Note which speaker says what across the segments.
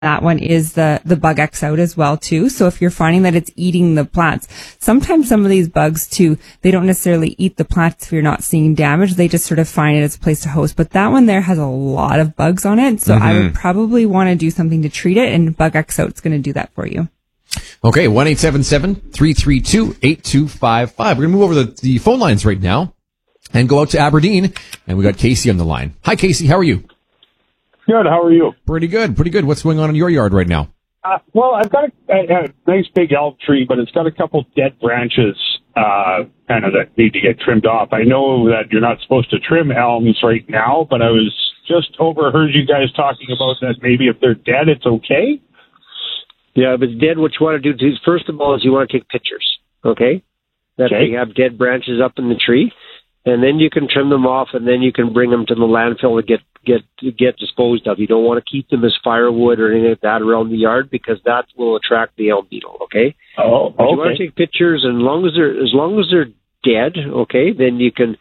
Speaker 1: that one is the bug X out as well too. So if you're finding that it's eating the plants, sometimes some of these bugs too, they don't necessarily eat the plants if you're not seeing damage. They just sort of find it as a place to host. But that one there has a lot of bugs on it. So I would probably want to do something to treat it, and bug X out's going to do that for you.
Speaker 2: Okay, 1-877-332-8255. We're going to move over the phone lines right now and go out to Aberdeen, and we got Casey on the line. Hi, Casey. How are you?
Speaker 3: Good. How are you?
Speaker 2: Pretty good. What's going on in your yard right now?
Speaker 3: Well, I've got a nice big elm tree, but it's got a couple dead branches kind of that need to get trimmed off. I know that you're not supposed to trim elms right now, but I was just overheard you guys talking about that maybe if they're dead, it's okay?
Speaker 4: Yeah, if it's dead, what you want to do, first of all, is you want to take pictures, okay? That they have dead branches up in the tree, and then you can trim them off, and then you can bring them to the landfill to get disposed of. You don't want to keep them as firewood or anything like that around the yard, because that will attract the elm beetle, okay?
Speaker 3: Oh, okay.
Speaker 4: You want to take pictures, and as long as they're dead, okay, then you can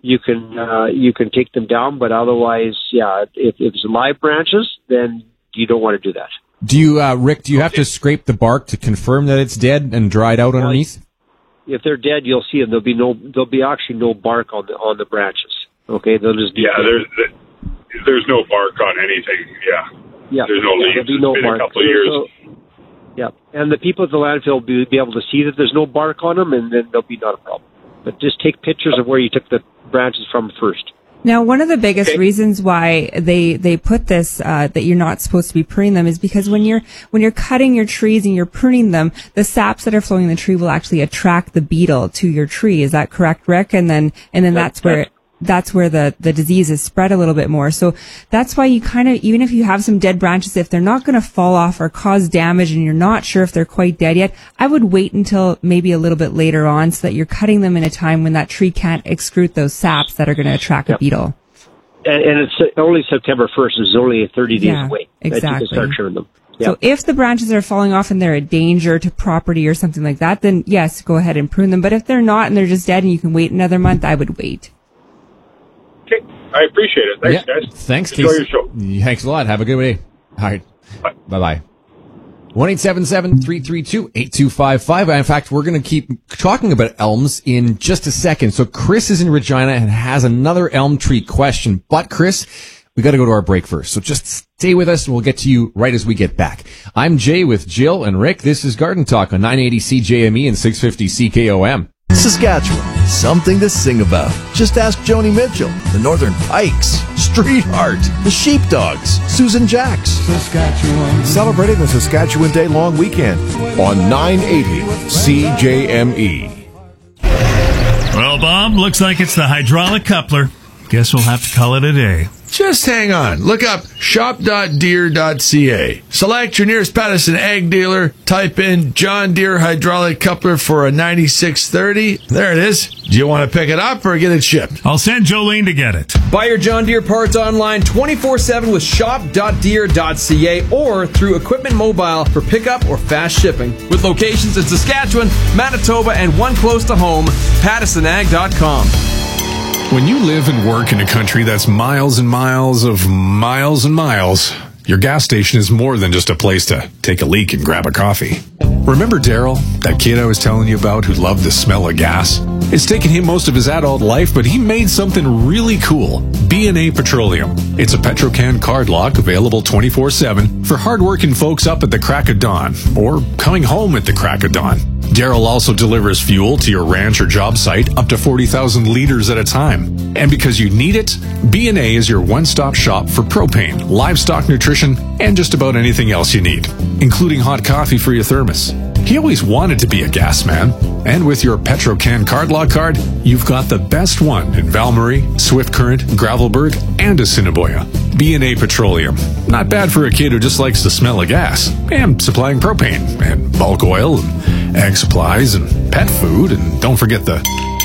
Speaker 4: take them down, but otherwise, yeah, if it's live branches, then you don't want to do that.
Speaker 2: Do you, Rick, have to scrape the bark to confirm that it's dead and dried out underneath?
Speaker 4: If they're dead, you'll see them. There'll be actually no bark on the branches. Okay, they'll just be
Speaker 3: there's no bark on anything. Yeah. There's no leaves.
Speaker 4: There'll be no bark.
Speaker 3: A couple of years.
Speaker 4: And the people at the landfill will be able to see that there's no bark on them, and then there'll be not a problem. But just take pictures of where you took the branches from first.
Speaker 1: Now, one of the biggest reasons why they put this, that you're not supposed to be pruning them, is because when you're cutting your trees and you're pruning them, the saps that are flowing in the tree will actually attract the beetle to your tree. Is that correct, Rick? And then that's where the disease is spread a little bit more. So that's why you kind of, even if you have some dead branches, if they're not going to fall off or cause damage and you're not sure if they're quite dead yet, I would wait until maybe a little bit later on, so that you're cutting them in a time when that tree can't excrete those saps that are going to attract a beetle.
Speaker 4: And it's only September 1st. It's only 30 days away.
Speaker 1: Exactly.
Speaker 4: That you can start trimming them.
Speaker 1: So if the branches are falling off and they're a danger to property or something like that, then yes, go ahead and prune them. But if they're not and they're just dead and you can wait another month, I would wait.
Speaker 3: Okay, I appreciate it. Thanks, guys.
Speaker 2: Thanks,
Speaker 3: Enjoy
Speaker 2: Casey.
Speaker 3: your show.
Speaker 2: Thanks a lot. Have a good day. All right. Bye-bye. 1-877-332-8255. In fact, we're going to keep talking about elms in just a second. So Chris is in Regina and has another elm tree question. But Chris, we got to go to our break first. So just stay with us and we'll get to you right as we get back. I'm Jay with Jill and Rick. This is Garden Talk on 980 CJME and 650 CKOM.
Speaker 5: Saskatchewan, something to sing about. Just ask Joni Mitchell, the Northern Pikes, Streetheart, the Sheepdogs, Susan Jacks. Saskatchewan. Celebrating the Saskatchewan Day long weekend on 980 CJME.
Speaker 6: Well, Bob, looks like it's the hydraulic coupler. Guess we'll have to call it a day.
Speaker 7: Just hang on. Look up shop.deere.ca. Select your nearest Patterson ag dealer. Type in John Deere hydraulic coupler for a 9630. There it is. Do you want to pick it up or get it shipped?
Speaker 6: I'll send Jolene to get it.
Speaker 2: Buy your John Deere parts online 24/7 with shop.deere.ca or through Equipment Mobile for pickup or fast shipping. With locations in Saskatchewan, Manitoba, and one close to home, PattersonAg.com.
Speaker 8: When you live and work in a country that's miles and miles of miles and miles, your gas station is more than just a place to take a leak and grab a coffee. Remember Daryl, that kid I was telling you about who loved the smell of gas? It's taken him most of his adult life, but he made something really cool. B&A Petroleum. It's a Petrocan card lock available 24/7 for hardworking folks up at the crack of dawn or coming home at the crack of dawn. Daryl also delivers fuel to your ranch or job site up to 40,000 liters at a time. And because you need it, B&A is your one-stop shop for propane, livestock nutrition, and just about anything else you need, including hot coffee for your thermos. He always wanted to be a gas man, and with your Petrocan card lock card, you've got the best one in Valmarie, Swift Current, Gravelburg, and Assiniboia. B&A Petroleum. Not bad for a kid who just likes the smell of gas, and supplying propane, and bulk oil, and ag supplies, and pet food, and don't forget the...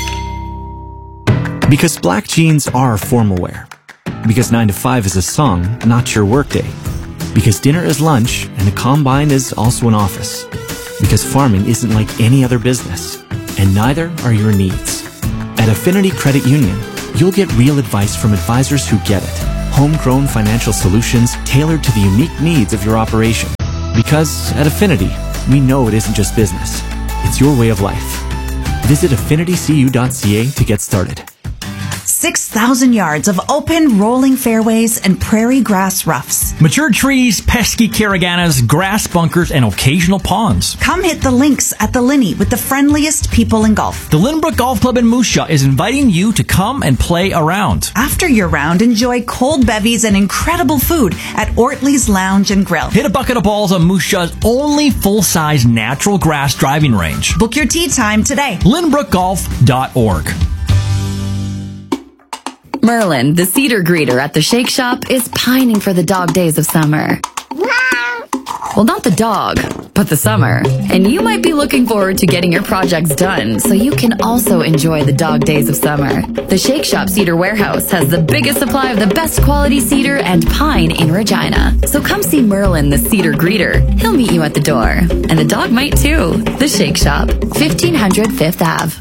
Speaker 9: Because black jeans are formal wear. Because 9 to 5 is a song, not your workday. Because dinner is lunch, and a combine is also an office. Because farming isn't like any other business, and neither are your needs. At Affinity Credit Union, you'll get real advice from advisors who get it. homegrown financial solutions tailored to the unique needs of your operation. Because at Affinity, we know it isn't just business. It's your way of life. Visit affinitycu.ca to get started.
Speaker 10: 6,000 yards of open, rolling fairways and prairie grass roughs.
Speaker 11: Mature trees, pesky caraganas, grass bunkers, and occasional ponds.
Speaker 10: Come hit the links at the Linney with the friendliest people in golf.
Speaker 11: The Lynbrook Golf Club in Moose Jaw is inviting you to come and play around.
Speaker 10: After your round, enjoy cold bevies and incredible food at Ortley's Lounge and Grill.
Speaker 11: Hit a bucket of balls on Moose Jaw's only full-size natural grass driving range.
Speaker 10: Book your tee time today.
Speaker 11: LynbrookGolf.org.
Speaker 12: Merlin, the cedar greeter at the Shake Shop, is pining for the dog days of summer. Well, not the dog, but the summer. And you might be looking forward to getting your projects done so you can also enjoy the dog days of summer. The Shake Shop Cedar Warehouse has the biggest supply of the best quality cedar and pine in Regina. So come see Merlin, the cedar greeter. He'll meet you at the door. And the dog might too. The Shake Shop, 1500 Fifth Ave.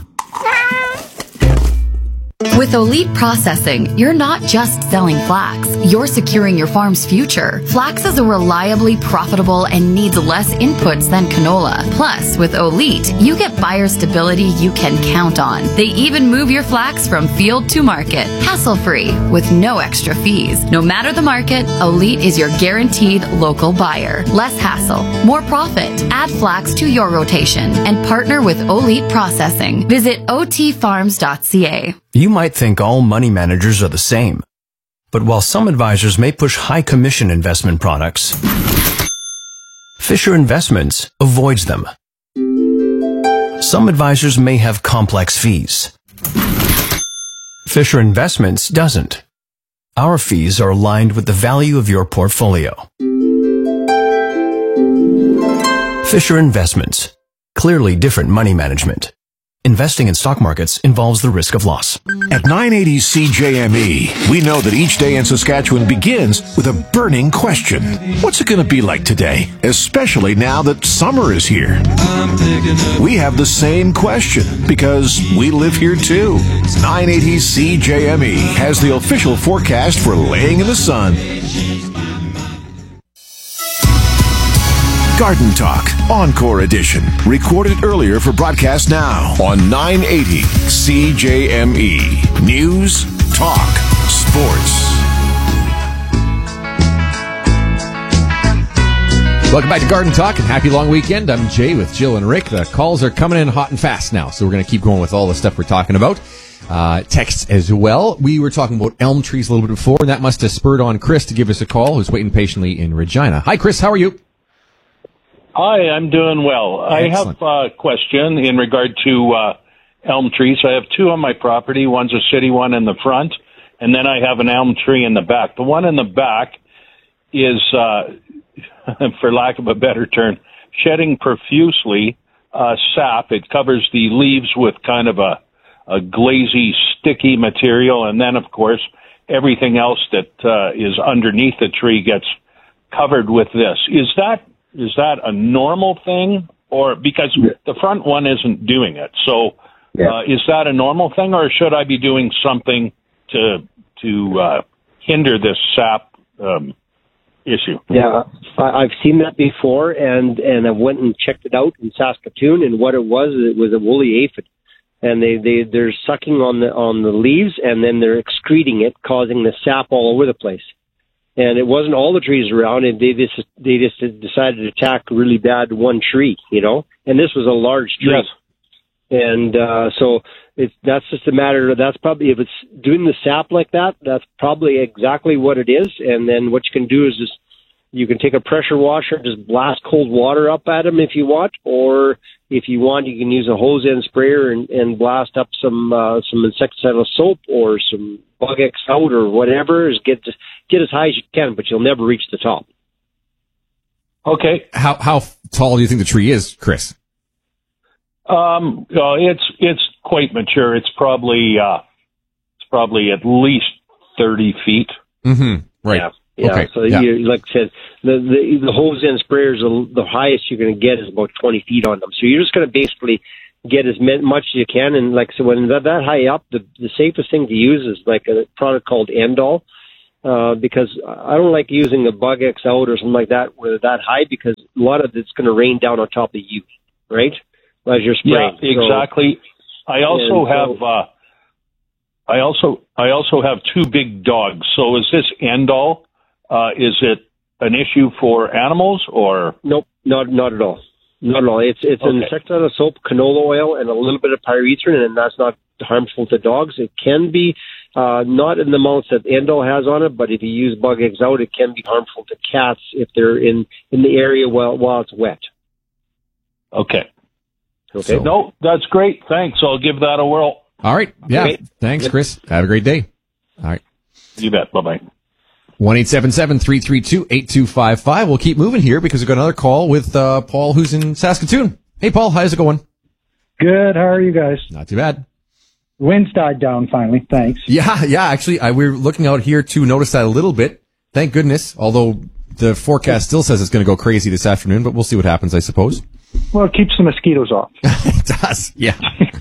Speaker 12: With Olite Processing, you're not just selling flax, you're securing your farm's future. Flax is a reliably profitable and needs less inputs than canola. Plus, with Olite, you get buyer stability you can count on. They even move your flax from field to market, hassle-free, with no extra fees. No matter the market, Olite is your guaranteed local buyer. Less hassle, more profit. Add flax to your rotation and partner with Olite Processing. Visit otfarms.ca.
Speaker 13: You might think all money managers are the same. But while some advisors may push high commission investment products, Fisher Investments avoids them. Some advisors may have complex fees. Fisher Investments doesn't. Our fees are aligned with the value of your portfolio. Fisher Investments. Clearly different money management. Investing in stock markets involves the risk of loss.
Speaker 5: At 980 CJME, we know that each day in Saskatchewan begins with a burning question. What's it going to be like today? Especially now that summer is here. We have the same question because we live here too. 980 CJME has the official forecast for laying in the sun. Garden Talk, Encore Edition. Recorded earlier for broadcast now on 980 CJME. News, talk, sports.
Speaker 2: Welcome back to Garden Talk and happy long weekend. I'm Jay with Jill and Rick. The calls are coming in hot and fast now, so we're going to keep going with all the stuff we're talking about. Texts as well. We were talking about elm trees a little bit before, and that must have spurred on Chris to give us a call, who's waiting patiently in Regina. Hi, Chris. How are you?
Speaker 14: Hi, I'm doing well.
Speaker 2: Excellent.
Speaker 14: I have a question in regard to elm trees. I have two on my property. One's a city one in the front, and then I have an elm tree in the back. The one in the back is, for lack of a better term, shedding profusely sap. It covers the leaves with kind of a glazy, sticky material, and then, of course, everything else that is underneath the tree gets covered with this. Is that a normal thing, or because the front one isn't doing it? So, is that a normal thing, or should I be doing something to hinder this sap issue?
Speaker 4: Yeah, I've seen that before, and I went and checked it out in Saskatoon, and what it was a woolly aphid, and they're sucking on the leaves, and then they're excreting it, causing the sap all over the place. And it wasn't all the trees around, and they just decided to attack really bad one tree, you know. And this was a large tree. Yes. And so that's just a matter of, that's probably, if it's doing the sap like that, that's probably exactly what it is. And then what you can do is just, you can take a pressure washer, just blast cold water up at them if you want, or if you want, you can use a hose end sprayer and blast up some insecticidal soap or some Bug X out or whatever. Is get as high as you can, but you'll never reach the top.
Speaker 14: Okay.
Speaker 2: How tall do you think the tree is, Chris?
Speaker 14: It's quite mature. It's probably at least 30 feet.
Speaker 2: Mm-hmm. Right.
Speaker 4: Yeah. Yeah,
Speaker 2: okay.
Speaker 4: So you, like I said, the hose end sprayers, the highest you're going to get is about 20 feet on them. So you're just going to basically get as much as you can. And like, so when that high up, the safest thing to use is like a product called Endol. because I don't like using a Bug X out or something like that where they're that high, because a lot of it's going to rain down on top of you, right? As you're spraying.
Speaker 14: Yeah, exactly. So, I also have two big dogs. So is this end all? Is it an issue for animals or?
Speaker 4: Nope, not at all. Not at all. It's an insecticidal soap, canola oil, and a little bit of pyrethrin, and that's not harmful to dogs. It can be not in the amounts that Endol has on it, but if you use Bug Eggs out, it can be harmful to cats if they're in the area while it's wet.
Speaker 14: Okay. No, that's great. Thanks. I'll give that a whirl.
Speaker 2: All right. Yeah.
Speaker 4: Okay.
Speaker 2: Thanks, Chris. Have a great day. All right.
Speaker 14: You bet. Bye-bye.
Speaker 2: 1-877-332-8255. We'll keep moving here because we've got another call with Paul, who's in Saskatoon. Hey, Paul. How's it going?
Speaker 15: Good. How are you guys?
Speaker 2: Not too bad.
Speaker 15: Winds died down finally. Thanks.
Speaker 2: Yeah. Actually, we're looking out here to notice that a little bit. Thank goodness. Although the forecast still says it's going to go crazy this afternoon, but we'll see what happens, I suppose.
Speaker 15: Well, it keeps the mosquitoes off.
Speaker 2: It does. Yeah.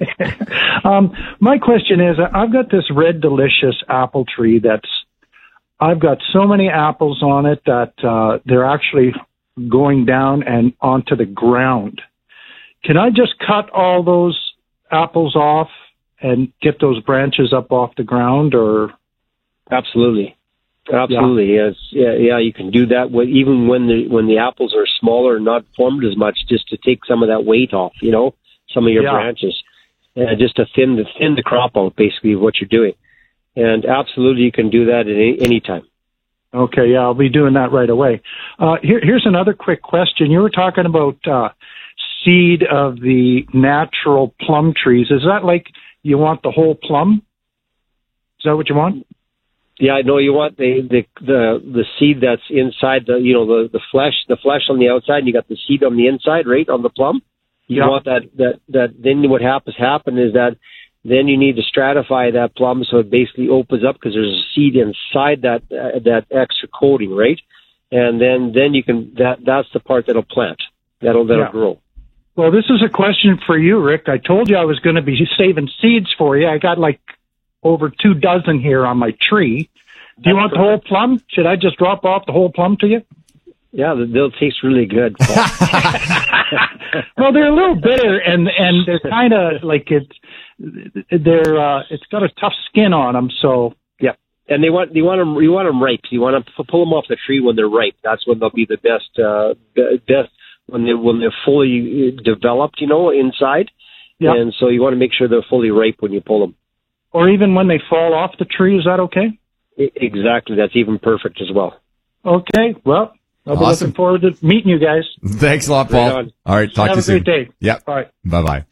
Speaker 15: My question is, I've got this Red Delicious apple tree I've got so many apples on it that they're actually going down and onto the ground. Can I just cut all those apples off and get those branches up off the ground, or?
Speaker 4: Absolutely. Yes. Yeah, you can do that even when the apples are smaller and not formed as much, just to take some of that weight off, some of your branches, just to thin the crop out, basically, what you're doing. And absolutely, you can do that at any time.
Speaker 15: Okay, yeah, I'll be doing that right away. Here's another quick question. You were talking about seed of the natural plum trees. Is that like you want the whole plum? Is that what you want?
Speaker 4: Yeah, no, you want the seed that's inside the flesh on the outside, and you got the seed on the inside, right, on the plum. You want that then what happen is that then you need to stratify that plum so it basically opens up, because there's a seed inside that extra coating, right? And then you can that's the part that'll plant. That'll grow.
Speaker 15: Well, this is a question for you, Rick. I told you I was going to be saving seeds for you. I got like over 24 here on my tree. Do you want the whole plum? Should I just drop off the whole plum to you?
Speaker 4: Yeah, they'll taste really good.
Speaker 15: Well, they're a little bitter, and they're kind of like it's got a tough skin on them. So
Speaker 4: yeah, and you want them ripe. You want to pull them off the tree when they're ripe. That's when they'll be the best when they're fully developed, inside. Yeah. And so you want to make sure they're fully ripe when you pull them.
Speaker 15: Or even when they fall off the tree, is that okay?
Speaker 4: Exactly. That's even perfect as well.
Speaker 15: Okay. Well, I'll be looking forward to meeting you guys.
Speaker 2: Thanks a lot, Paul. All right. Talk to you soon.
Speaker 15: Have a great day.
Speaker 2: Yep.
Speaker 15: All right.
Speaker 2: Bye-bye.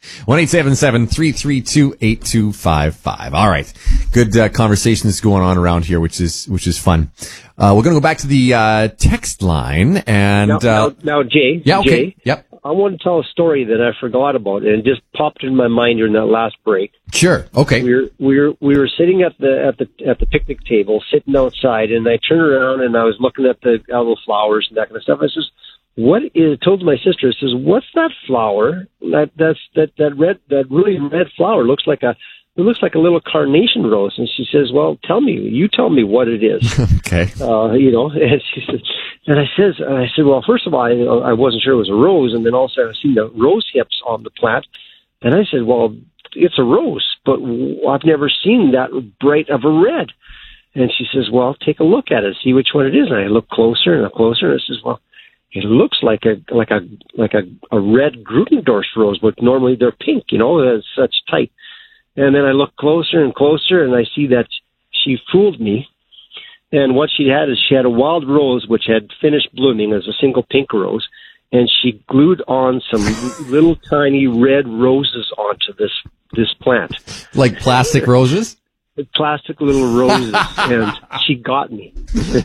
Speaker 2: 1-877-332-8255. All right. Good conversations going on around here, which is fun. We're going to go back to the text line. And
Speaker 4: now, Jay.
Speaker 2: Yeah, okay.
Speaker 4: Jay,
Speaker 2: yep.
Speaker 4: I want to tell a story that I forgot about, and it just popped in my mind during that last break.
Speaker 2: Sure. Okay.
Speaker 4: We were sitting at the picnic table, sitting outside, and I turned around and I was looking at the little flowers and that kind of stuff. I says, told my sister, I says, what's that flower? That really red flower looks like a little carnation rose. And she says, well, you tell me what it is.
Speaker 2: Okay.
Speaker 4: And she says, and I said, well, first of all, I wasn't sure it was a rose. And then also I seen the rose hips on the plant. And I said, well, it's a rose, but I've never seen that bright of a red. And she says, well, take a look at it, see which one it is. And I look closer and closer. And I says, well, it looks like a red Grutendorf rose, but normally they're pink, it's such tight. And then I look closer and closer, and I see that she fooled me. And what she had a wild rose which had finished blooming as a single pink rose, and she glued on some little tiny red roses onto this plant.
Speaker 2: Like plastic roses?
Speaker 4: Plastic little roses, and she got me.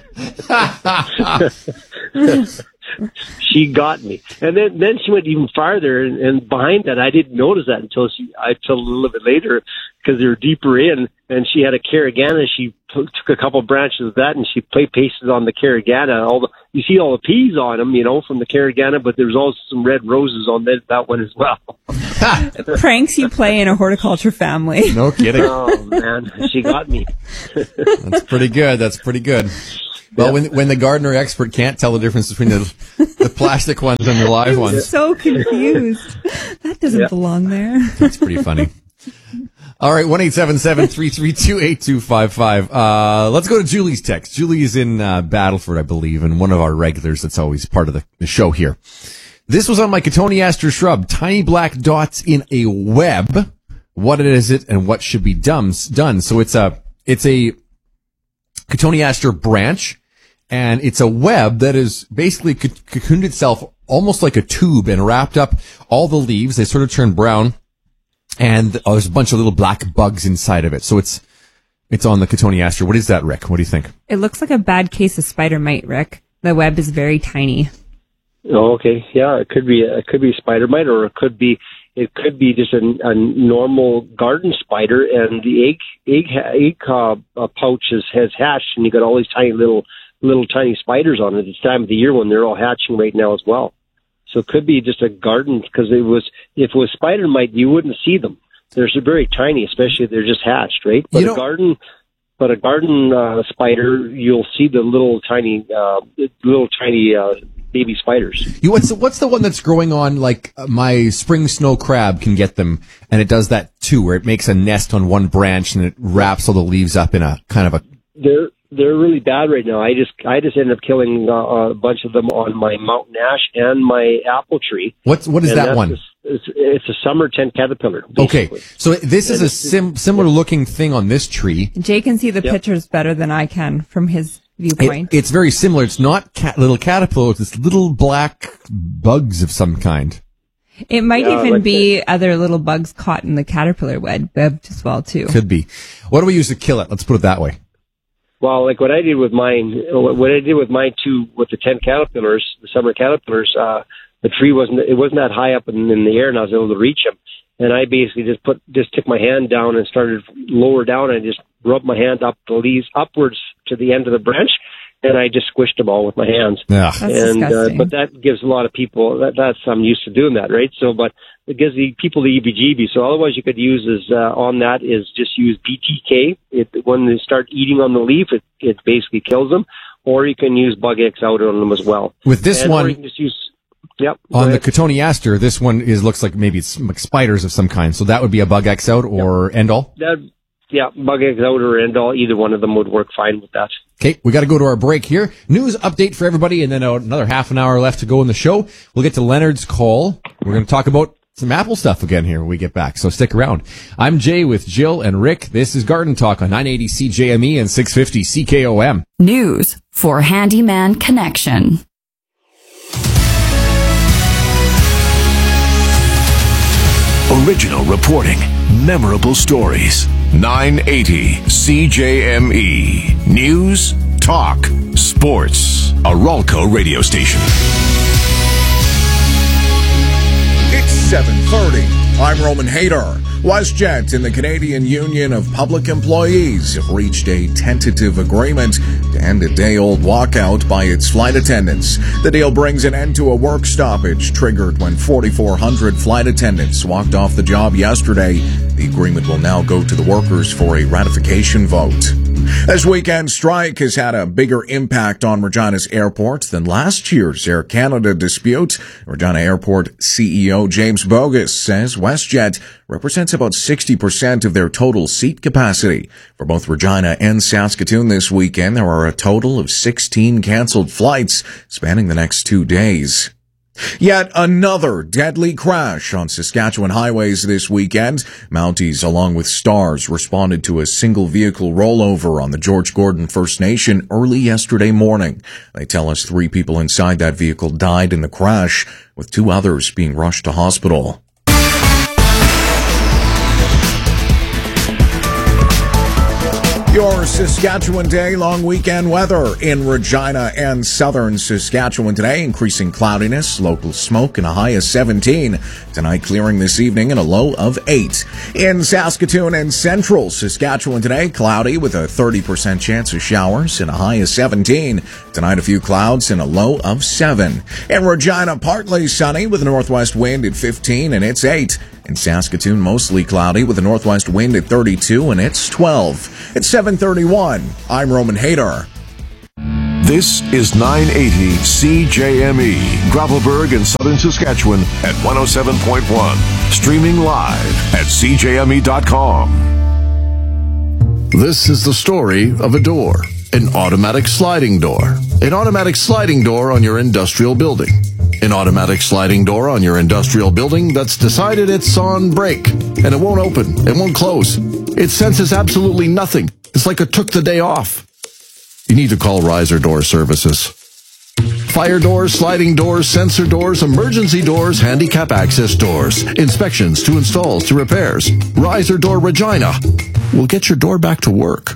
Speaker 4: She got me. And then she went even farther, and behind that, I didn't notice that until a little bit later, because they're deeper in. And she had a carragana. She took a couple branches of that, and she pasted on the carragana. You see all the peas on them, from the carragana, but there's also some red roses on that one as well.
Speaker 1: Pranks you play in a horticulture family.
Speaker 2: No kidding.
Speaker 4: Oh man, she got me.
Speaker 2: That's pretty good. Well, when the gardener expert can't tell the difference between the plastic ones and the live ones.
Speaker 1: I'm so confused. That doesn't belong there.
Speaker 2: That's pretty funny. All right, 1-877-332-8255. Let's go to Julie's text. Julie is in Battleford, I believe, and one of our regulars that's always part of the show here. This was on my cotoneaster shrub. Tiny black dots in a web. What is it and what should be done? So it's a cotoneaster branch, and it's a web that is basically cocooned itself almost like a tube and wrapped up all the leaves. They sort of turn brown. And there's a bunch of little black bugs inside of it. So it's on the cotoneaster. What is that, Rick? What do you think?
Speaker 1: It looks like a bad case of spider mite, Rick. The web is very tiny.
Speaker 4: Oh, okay. Yeah, it could be spider mite, or it could be just a normal garden spider, and the egg pouch has hatched, and you got all these tiny little tiny spiders on it. It's time of the year when they're all hatching right now as well. So it could be just a garden, because if it was spider mite, you wouldn't see them. They're very tiny, especially if they're just hatched, right? But a garden spider, you'll see the little tiny baby spiders.
Speaker 2: What's the one that's growing on, like my spring snow crab can get them, and it does that too, where it makes a nest on one branch and it wraps all the leaves up in a kind of a.
Speaker 4: They're really bad right now. I just ended up killing a bunch of them on my mountain ash and my apple tree.
Speaker 2: What is that one?
Speaker 4: It's a summer tent caterpillar. Basically.
Speaker 2: Okay, so this is a similar looking thing on this tree.
Speaker 1: Jay can see the pictures better than I can from his viewpoint.
Speaker 2: It's very similar. It's not little caterpillars. It's little black bugs of some kind.
Speaker 1: It might even be other little bugs caught in the caterpillar web as well, too.
Speaker 2: Could be. What do we use to kill it? Let's put it that way.
Speaker 4: Well, like what I did with mine too, with the tent caterpillars, the summer caterpillars, the tree wasn't that high up in the air, and I was able to reach them. And I basically just took my hand down and started lower down, and just rubbed my hand up the leaves upwards to the end of the branch, and I just squished them all with my hands.
Speaker 2: Yeah,
Speaker 1: that's disgusting.
Speaker 4: But that gives a lot of people I'm used to doing that, right? So, but it gives the people the EBGB. So otherwise you could use just use BTK. When they start eating on the leaf, it basically kills them. Or you can use Bug X out on them as well.
Speaker 2: With this one,
Speaker 4: or you can just use,
Speaker 2: on the cotoneaster, this one looks like maybe it's like spiders of some kind. So that would be a Bug X out or End All?
Speaker 4: Bug X out or End All. Either one of them would work fine with that.
Speaker 2: Okay, we got to go to our break here. News update for everybody, and then another half an hour left to go in the show. We'll get to Leonard's call. We're going to talk about some Apple stuff again here when we get back, so stick around. I'm Jay with Jill and Rick. This is Garden Talk on 980 CJME and 650 CKOM.
Speaker 12: News for Handyman Connection.
Speaker 5: Original reporting, memorable stories. 980 CJME. News, talk, sports. A Ralco radio station.
Speaker 16: It's 7:30. I'm Roman Hader. WestJet and the Canadian Union of Public Employees have reached a tentative agreement to end a day-old walkout by its flight attendants. The deal brings an end to a work stoppage triggered when 4,400 flight attendants walked off the job yesterday. The agreement will now go to the workers for a ratification vote. This weekend's strike has had a bigger impact on Regina's airport than last year's Air Canada dispute. Regina Airport CEO James Bogus says WestJet represents about 60% of their total seat capacity. For both Regina and Saskatoon this weekend, there are a total of 16 canceled flights spanning the next 2 days. Yet another deadly crash on Saskatchewan highways this weekend. Mounties, along with Stars, responded to a single vehicle rollover on the George Gordon First Nation early yesterday morning. They tell us 3 people inside that vehicle died in the crash, with 2 others being rushed to hospital. Your Saskatchewan Day long weekend weather in Regina and southern Saskatchewan today. Increasing cloudiness, local smoke, and a high of 17. Tonight clearing this evening and a low of 8. In Saskatoon and central Saskatchewan today, cloudy with a 30% chance of showers and a high of 17. Tonight a few clouds and a low of 7. In Regina, partly sunny with a northwest wind at 15 and it's 8. In Saskatoon, mostly cloudy with a northwest wind at 32 and it's 12. It's 7:31. I'm Roman Haydar.
Speaker 5: This is 980 CJME, Gravelburg in southern Saskatchewan at 107.1. Streaming live at CJME.com. This is the story of a door, an automatic sliding door. An automatic sliding door on your industrial building. An automatic sliding door on your industrial building that's decided it's on break and it won't open, it won't close. It senses absolutely nothing. It's like it took the day off. You need to call Riser Door Services. Fire doors, sliding doors, sensor doors, emergency doors, handicap access doors, inspections to installs to repairs. Riser Door Regina will get your door back to work.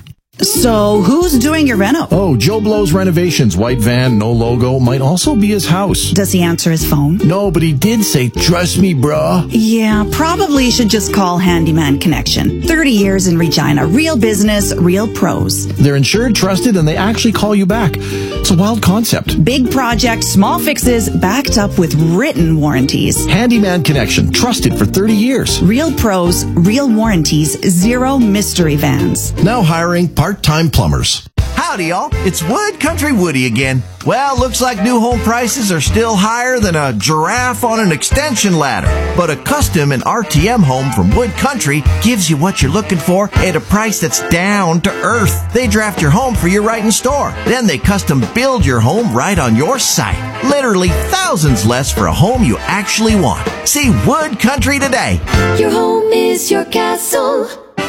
Speaker 10: So, who's doing your reno?
Speaker 5: Oh, Joe Blow's Renovations. White van, no logo. Might also be his house.
Speaker 10: Does he answer his phone?
Speaker 5: No, but he did say, trust me, bruh.
Speaker 10: Yeah, probably should just call Handyman Connection. 30 years in Regina. Real business, real pros.
Speaker 5: They're insured, trusted, and they actually call you back. It's a wild concept.
Speaker 10: Big project, small fixes, backed up with written warranties.
Speaker 5: Handyman Connection. Trusted for 30 years.
Speaker 10: Real pros, real warranties, zero mystery vans.
Speaker 5: Now hiring part-time plumbers.
Speaker 17: Howdy, y'all. It's Wood Country Woody again. Well, looks like new home prices are still higher than a giraffe on an extension ladder. But a custom and RTM home from Wood Country gives you what you're looking for at a price that's down to earth. They draft your home for you right in store. Then they custom build your home right on your site. Literally thousands less for a home you actually want. See Wood Country today.
Speaker 18: Your home is your castle.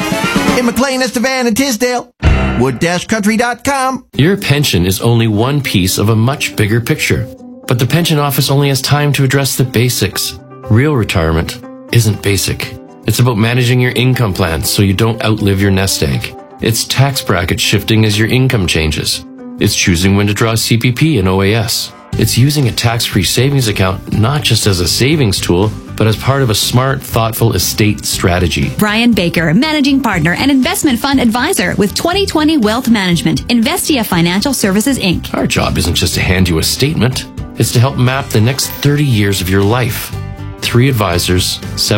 Speaker 17: In McLean, Estevan, and Tisdale. Wood-country.com.
Speaker 19: Your pension is only one piece of a much bigger picture. But the pension office only has time to address the basics. Real retirement isn't basic. It's about managing your income plan so you don't outlive your nest egg. It's tax bracket shifting as your income changes. It's choosing when to draw CPP and OAS. It's using a tax-free savings account not just as a savings tool, but as part of a smart, thoughtful estate strategy.
Speaker 20: Brian Baker, Managing Partner and Investment Fund Advisor with 2020 Wealth Management, Investia Financial Services, Inc.
Speaker 19: Our job isn't just to hand you a statement. It's to help map the next 30 years of your life. 3 advisors,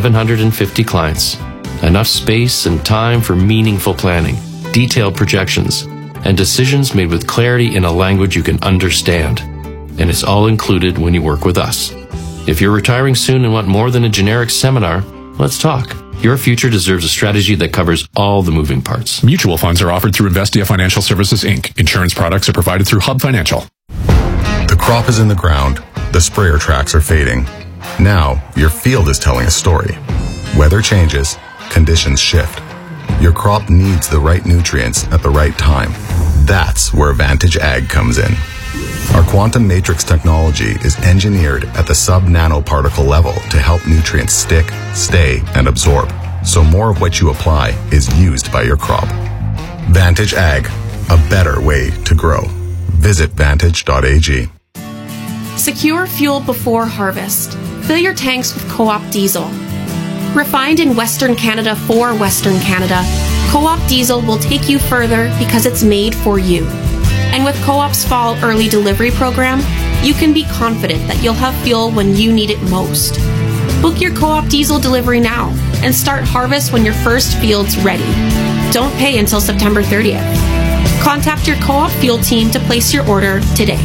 Speaker 19: 750 clients. Enough space and time for meaningful planning, detailed projections, and decisions made with clarity in a language you can understand. And it's all included when you work with us. If you're retiring soon and want more than a generic seminar, let's talk. Your future deserves a strategy that covers all the moving parts.
Speaker 8: Mutual funds are offered through Investia Financial Services, Inc. Insurance products are provided through Hub Financial.
Speaker 21: The crop is in the ground. The sprayer tracks are fading. Now, your field is telling a story. Weather changes. Conditions shift. Your crop needs the right nutrients at the right time. That's where Vantage Ag comes in. Our quantum matrix technology is engineered at the sub-nanoparticle level to help nutrients stick, stay, and absorb, so more of what you apply is used by your crop. Vantage Ag, a better way to grow. Visit vantage.ag.
Speaker 22: Secure fuel before harvest. Fill your tanks with Co-op diesel. Refined in Western Canada for Western Canada, Co-op diesel will take you further because it's made for you. And with Co-op's Fall Early Delivery program, you can be confident that you'll have fuel when you need it most. Book your Co-op diesel delivery now and start harvest when your first field's ready. Don't pay until September 30th. Contact your Co-op fuel team to place your order today.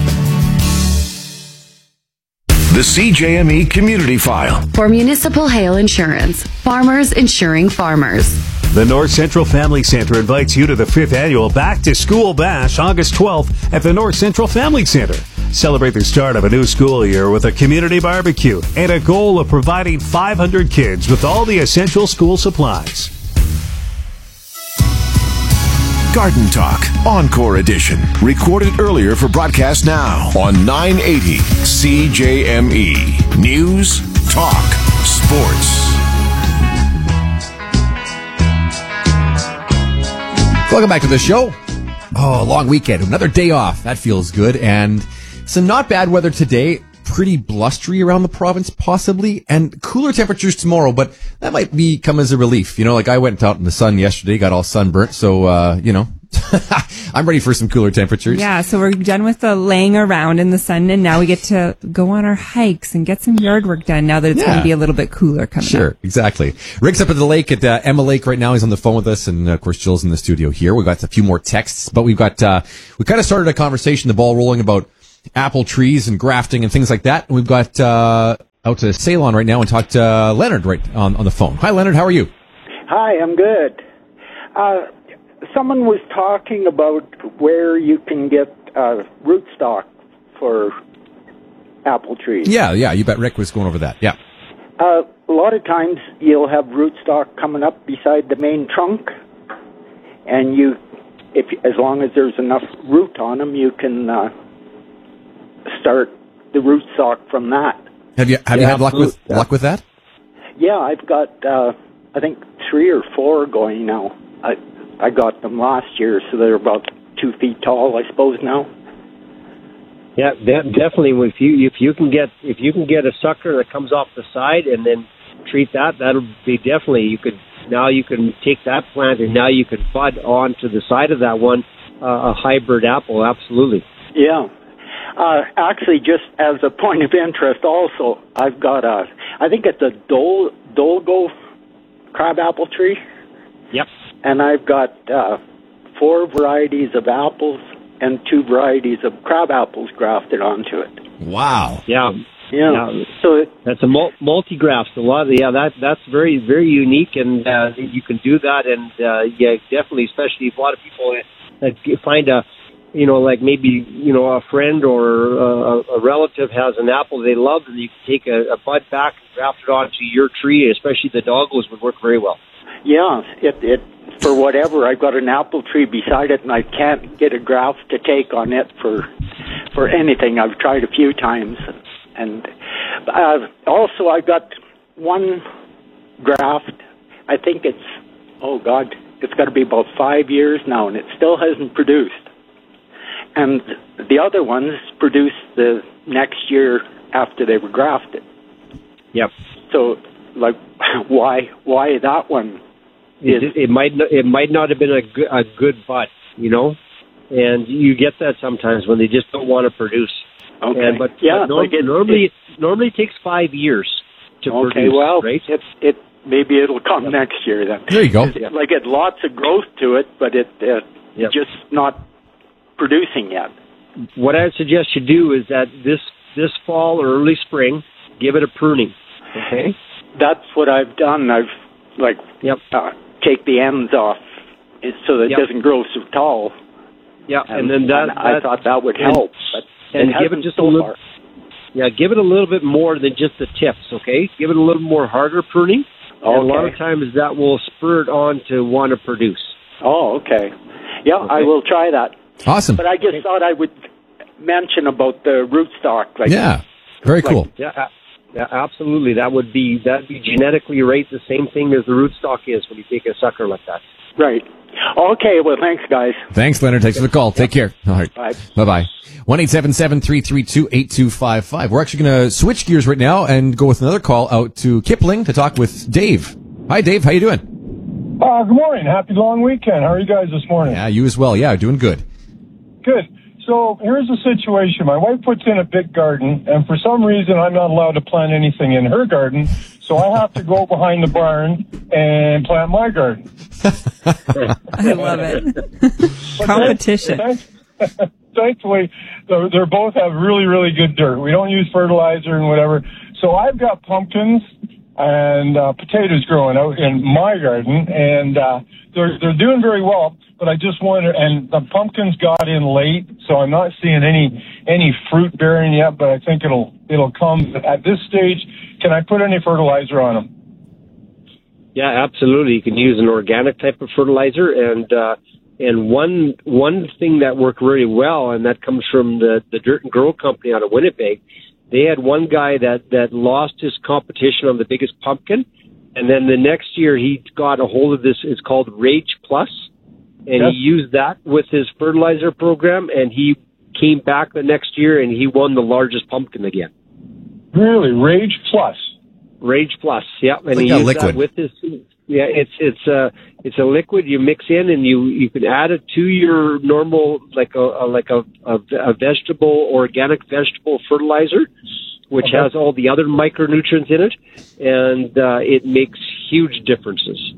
Speaker 5: The CJME Community File.
Speaker 12: For Municipal Hail Insurance, farmers insuring farmers.
Speaker 23: The North Central Family Center invites you to the 5th annual Back to School Bash, August 12th at the North Central Family Center. Celebrate the start of a new school year with a community barbecue and a goal of providing 500 kids with all the essential school supplies.
Speaker 5: Garden Talk, Encore Edition. Recorded earlier for broadcast now on 980 CJME. News, talk, sports.
Speaker 2: Welcome back to the show. Oh, long weekend. Another day off. That feels good. And some not bad weather today. Pretty blustery around the province, possibly. And cooler temperatures tomorrow, but that might come as a relief. You know, like I went out in the sun yesterday, got all sunburnt. So, you know, I'm ready for some cooler temperatures.
Speaker 1: Yeah, so we're done with the laying around in the sun, and now we get to go on our hikes and get some yard work done now that it's going to be a little bit cooler coming up.
Speaker 2: Sure, exactly. Rick's up at the lake at Emma Lake right now. He's on the phone with us, and of course, Jill's in the studio here. We've got a few more texts, but we kind of started a conversation, the ball rolling about apple trees and grafting and things like that. And we've got out to Ceylon right now and talked to Leonard right on the phone. Hi, Leonard. How are you?
Speaker 3: Hi, I'm good. Someone was talking about where you can get rootstock for apple trees.
Speaker 2: Yeah, you bet. Rick was going over that. Yeah.
Speaker 3: A lot of times you'll have rootstock coming up beside the main trunk, and as long as there's enough root on them, you can start the rootstock from that.
Speaker 2: Have you had luck with that?
Speaker 3: Yeah, I've got I think 3 or 4 going now. I got them last year, so they're about 2 feet tall, I suppose now.
Speaker 4: Yeah, definitely. If you can get a sucker that comes off the side and then treat that, that'll be definitely you can take that plant and now you can bud onto the side of that one a hybrid apple. Absolutely.
Speaker 3: Yeah. Actually, just as a point of interest, also I've got I think it's a Dolgo crabapple tree.
Speaker 4: Yep.
Speaker 3: And I've got 4 varieties of apples and 2 varieties of crab apples grafted onto it.
Speaker 2: Wow.
Speaker 4: Yeah.
Speaker 3: So
Speaker 4: that's a multi-graft. That's very, very unique, and you can do that. And definitely, especially if a lot of people find a friend or a relative has an apple they love, and you can take a bud back and graft it onto your tree. Especially the doggos would work very well.
Speaker 3: Yeah, it for whatever. I've got an apple tree beside it, and I can't get a graft to take on it for anything. I've tried a few times, and also I got one graft. I think it's got to be about 5 years now, and it still hasn't produced. And the other ones produced the next year after they were grafted.
Speaker 4: Yep.
Speaker 3: So, why that one?
Speaker 4: It might not have been a good bud, and you get that sometimes when they just don't want to produce.
Speaker 3: Okay.
Speaker 4: But normally it takes 5 years to produce.
Speaker 3: Okay, well,
Speaker 4: right?
Speaker 3: Maybe it'll come next year then.
Speaker 2: There you go.
Speaker 3: It's lots of growth to it, but it's just not producing yet.
Speaker 4: What I would suggest you do is that this fall or early spring, give it a pruning. Okay.
Speaker 3: That's what I've done. I've take the ends off so that it doesn't grow so tall.
Speaker 4: Yeah, and then
Speaker 3: I thought that would help.
Speaker 4: And give it just a little. Yeah, give it a little bit more than just the tips. Okay, give it a little more harder pruning.
Speaker 3: Okay.
Speaker 4: And a lot of times that will spur it on to want to produce.
Speaker 3: Oh, okay. Yeah, okay. I will try that.
Speaker 2: Awesome.
Speaker 3: But I just thought I would mention about the rootstock.
Speaker 2: Very cool.
Speaker 4: Yeah, absolutely. That'd be genetically right, the same thing as the rootstock is when you take a sucker like that.
Speaker 3: Right. Okay, well, thanks, guys.
Speaker 2: Thanks, Leonard. Thanks for the call. Take care. All right.
Speaker 3: Bye.
Speaker 2: Bye-bye. 1-877-332-8255. We're actually going to switch gears right now and go with another call out to Kipling to talk with Dave. Hi, Dave. How you doing?
Speaker 6: Good morning. Happy long weekend. How are you guys this morning?
Speaker 2: Yeah, you as well. Yeah, doing good.
Speaker 6: Good. So here's the situation. My wife puts in a big garden, and for some reason I'm not allowed to plant anything in her garden, so I have to go behind the barn and plant my garden.
Speaker 1: I love it. Competition.
Speaker 6: Thankfully, they both have really, really good dirt. We don't use fertilizer and whatever. So I've got pumpkins and potatoes growing out in my garden, and they're doing very well. But I just wonder, and the pumpkins got in late, so I'm not seeing any fruit bearing yet. But I think it'll come at this stage. Can I put any fertilizer on them?
Speaker 4: Yeah, absolutely. You can use an organic type of fertilizer, and one thing that worked really well, and that comes from the Dirt and Grow company out of Winnipeg. They had one guy that lost his competition on the biggest pumpkin, and then the next year he got a hold of this. It's called Rage Plus, and he used that with his fertilizer program, and he came back the next year and he won the largest pumpkin again.
Speaker 6: Really? Rage Plus?
Speaker 4: Rage Plus, yeah. And
Speaker 2: like
Speaker 4: he
Speaker 2: a
Speaker 4: used
Speaker 2: liquid.
Speaker 4: that with his... Yeah, it's a liquid you mix in, and you can add it to your normal, like a vegetable, organic vegetable fertilizer, which has all the other micronutrients in it, and it makes huge differences.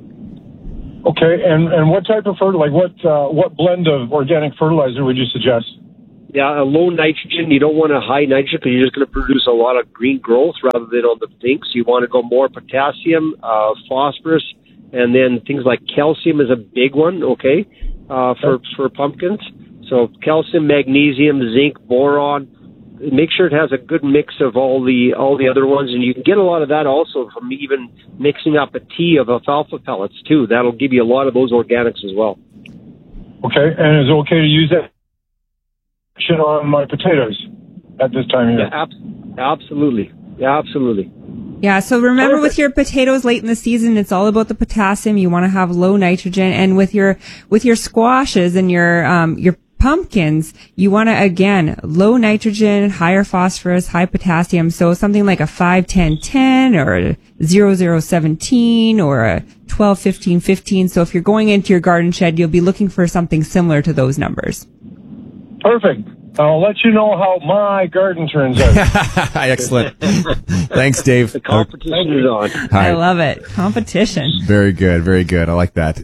Speaker 6: Okay, and what type of fertilizer, what blend of organic fertilizer would you suggest?
Speaker 4: Yeah, a low nitrogen. You don't want a high nitrogen because you're just going to produce a lot of green growth rather than on the things. You want to go more potassium, phosphorus, and then things like calcium is a big one, okay, for pumpkins. So calcium, magnesium, zinc, boron. Make sure it has a good mix of all the other ones, and you can get a lot of that also from even mixing up a tea of alfalfa pellets too. That'll give you a lot of those organics as well.
Speaker 6: Okay, and is it okay to use that on my potatoes at this time of year?
Speaker 4: Yeah, absolutely. Yeah, absolutely.
Speaker 1: Yeah, so remember with your potatoes late in the season, it's all about the potassium. You want to have low nitrogen, and with your squashes and your pumpkins, you want to, again, low nitrogen, higher phosphorus, high potassium. So something like a 5-10-10 or a 0-0-17 or a 12-15-15. So if you're going into your garden shed, you'll be looking for something similar to those numbers.
Speaker 6: Perfect. I'll let you know how my garden turns out.
Speaker 2: Excellent. Thanks, Dave.
Speaker 4: The competition is on.
Speaker 1: I love it. Competition.
Speaker 2: Very good. Very good. I like that.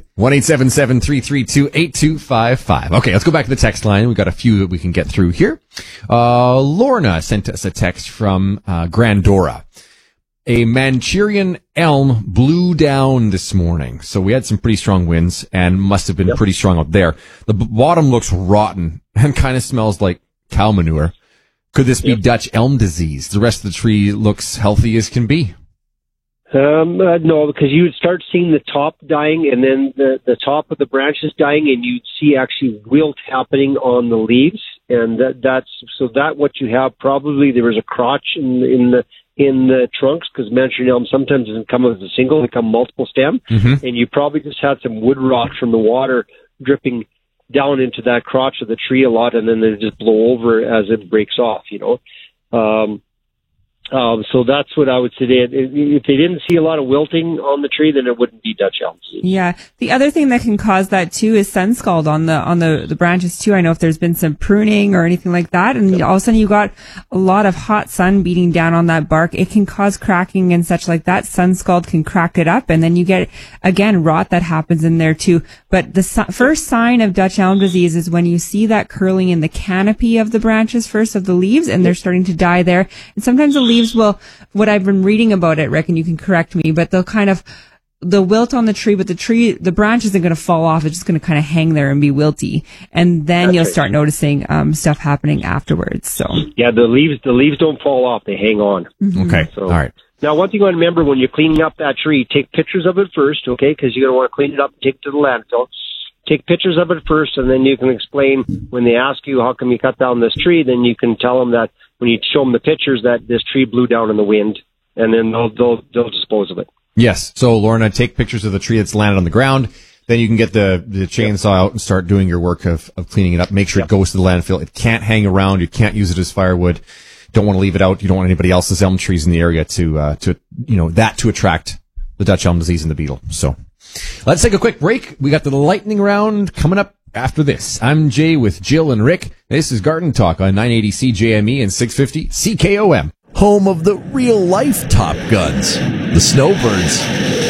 Speaker 2: 1-877-332-8255. Okay, let's go back to the text line. We've got a few that we can get through here. Lorna sent us a text from Grandora. A Manchurian elm blew down this morning. So we had some pretty strong winds and must have been pretty strong up there. The bottom looks rotten and kind of smells like cow manure. Could this be Dutch elm disease? The rest of the tree looks healthy as can be.
Speaker 4: No, because you would start seeing the top dying and then the top of the branches dying, and you'd see actually wilt happening on the leaves. And that's what you have. Probably there was a crotch in the trunks, because Manchurian elm sometimes doesn't come as a single, they come multiple stem, and you probably just had some wood rot from the water dripping down into that crotch of the tree a lot, and then they just blow over as it breaks off, So that's what I would say. If they didn't see a lot of wilting on the tree, then it wouldn't be Dutch elm disease.
Speaker 1: Yeah. The other thing that can cause that too is sun scald on the branches too. I know if there's been some pruning or anything like that, and all of a sudden you got a lot of hot sun beating down on that bark, it can cause cracking and such like that. Sun scald can crack it up, and then you get, again, rot that happens in there too. But the first sign of Dutch elm disease is when you see that curling in the canopy of the branches first of the leaves, and they're starting to die there. And sometimes the leaves will, what I've been reading about it, Rick, and you can correct me, but they'll wilt on the tree, but the branch isn't going to fall off. It's just going to kind of hang there and be wilty. And then you'll start noticing stuff happening afterwards. So
Speaker 4: yeah, the leaves don't fall off. They hang on.
Speaker 1: Mm-hmm.
Speaker 2: Okay.
Speaker 4: So,
Speaker 2: all right.
Speaker 4: Now, one thing you want to remember when you're cleaning up that tree, take pictures of it first, okay? Because you're going to want to clean it up and take it to the landfill. Take pictures of it first, and then you can explain when they ask you how come you cut down this tree. Then you can tell them that when you show them the pictures that this tree blew down in the wind, and then they'll dispose of it.
Speaker 2: Yes. So, Lorna, take pictures of the tree that's landed on the ground. Then you can get the chainsaw out and start doing your work of cleaning it up. Make sure it goes to the landfill. It can't hang around. You can't use it as firewood. Don't want to leave it out. You don't want anybody else's elm trees in the area to attract the Dutch elm disease and the beetle. So let's take a quick break. We got the lightning round coming up after this. I'm Jay with Jill and Rick. This is Garden Talk on 980 CJME and 650 CKOM.
Speaker 5: Home of the real-life Top Guns, the Snowbirds.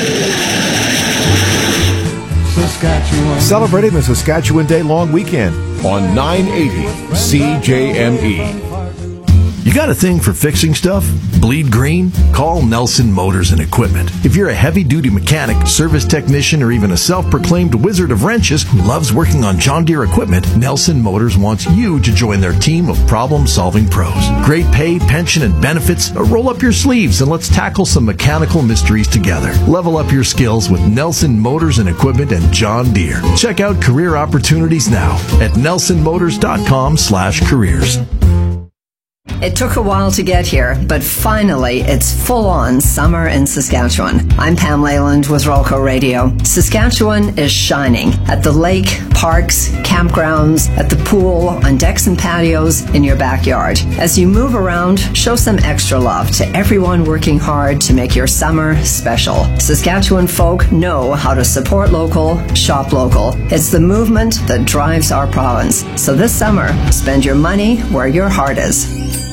Speaker 7: Saskatchewan.
Speaker 5: Celebrating the Saskatchewan Day long weekend on 980 CJME. You got a thing for fixing stuff? Bleed green? Call Nelson Motors and Equipment. If you're a heavy-duty mechanic, service technician, or even a self-proclaimed wizard of wrenches who loves working on John Deere equipment, Nelson Motors wants you to join their team of problem-solving pros. Great pay, pension, and benefits. Roll up your sleeves and let's tackle some mechanical mysteries together. Level up your skills with Nelson Motors and Equipment and John Deere. Check out career opportunities now at nelsonmotors.com/careers.
Speaker 9: It took a while to get here, but finally it's full-on summer in Saskatchewan. I'm Pam Leyland with Rolco Radio. Saskatchewan is shining at the lake, parks, campgrounds, at the pool, on decks and patios, in your backyard. As you move around, show some extra love to everyone working hard to make your summer special. Saskatchewan folk know how to support local, shop local. It's the movement that drives our province. So this summer, spend your money where your heart is.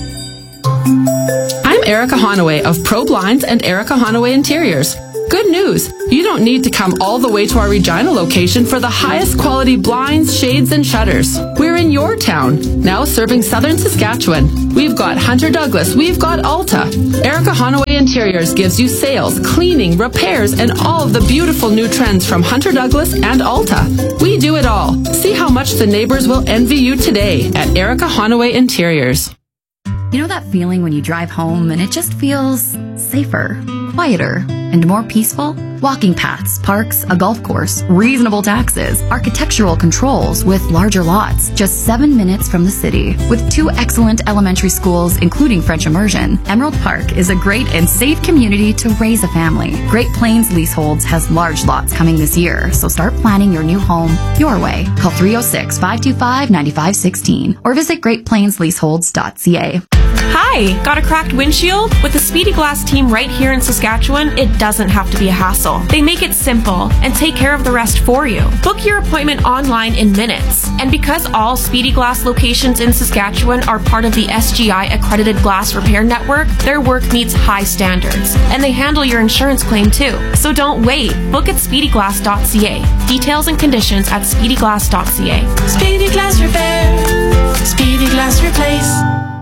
Speaker 11: I'm Erica Honaway of Pro Blinds and Erica Honaway Interiors. Good news! You don't need to come all the way to our Regina location for the highest quality blinds, shades, and shutters. We're in your town, now serving southern Saskatchewan. We've got Hunter Douglas, we've got Alta. Erica Honaway Interiors gives you sales, cleaning, repairs, and all of the beautiful new trends from Hunter Douglas and Alta. We do it all. See how much the neighbors will envy you today at Erica Honaway Interiors.
Speaker 12: You know that feeling when you drive home and it just feels safer, quieter, and more peaceful? Walking paths, parks, a golf course, reasonable taxes, architectural controls with larger lots, just 7 minutes from the city. With 2 excellent elementary schools, including French immersion, Emerald Park is a great and safe community to raise a family. Great Plains Leaseholds has large lots coming this year, so start planning your new home your way. Call 306-525-9516 or visit greatplainsleaseholds.ca.
Speaker 22: Hi, got a cracked windshield? With the Speedy Glass team right here in Saskatchewan, it doesn't have to be a hassle. They make it simple and take care of the rest for you. Book your appointment online in minutes. And because all Speedy Glass locations in Saskatchewan are part of the SGI accredited glass repair network, their work meets high standards. And they handle your insurance claim too. So don't wait. Book at speedyglass.ca. Details and conditions at speedyglass.ca.
Speaker 18: Speedy Glass Repair. Speedy Glass Replace.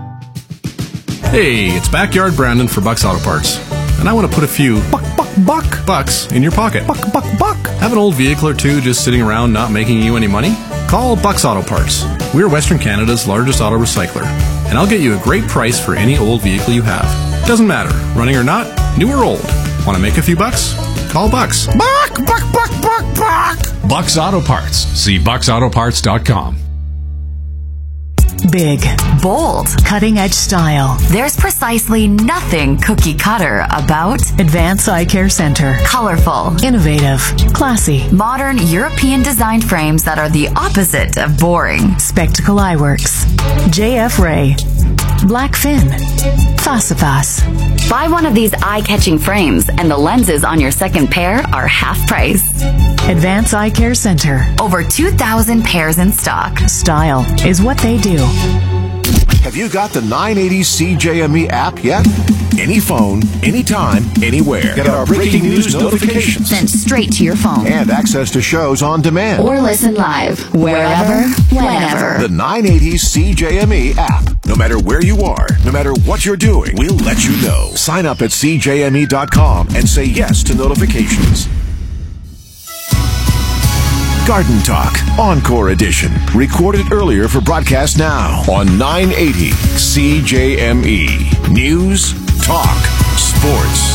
Speaker 13: Hey, it's Backyard Brandon for Bucks Auto Parts. And I want to put a few bucks in your pocket. Buck. Have an old vehicle or two just sitting around not making you any money? Call Bucks Auto Parts. We're Western Canada's largest auto recycler. And I'll get you a great price for any old vehicle you have. Doesn't matter, running or not, new or old. Want to make a few bucks? Call Bucks. Buck.
Speaker 8: Bucks Auto Parts. See bucksautoparts.com.
Speaker 24: Big, bold, cutting-edge style.
Speaker 12: There's precisely nothing cookie cutter about
Speaker 24: Advance Eye Care Center.
Speaker 12: Colorful,
Speaker 24: Innovative, classy,
Speaker 12: modern European designed frames that are the opposite of boring.
Speaker 24: Spectacle Eyeworks, JF Ray, Blackfin, Fasifas.
Speaker 12: Buy one of these eye-catching frames and the lenses on your second pair are half price.
Speaker 24: Advance Eye Care Center.
Speaker 12: Over 2,000 pairs in stock.
Speaker 24: Style is what they do.
Speaker 5: Have you got the 980 CJME app yet? Any phone, anytime, anywhere. Get our breaking news notifications
Speaker 12: sent straight to your phone.
Speaker 5: And access to shows on demand.
Speaker 12: Or listen live, wherever, whenever.
Speaker 5: The 980 CJME app. No matter where you are, no matter what you're doing, we'll let you know. Sign up at CJME.com and say yes to notifications. Garden Talk, Encore Edition. Recorded earlier for broadcast now on 980 CJME. News, talk, sports.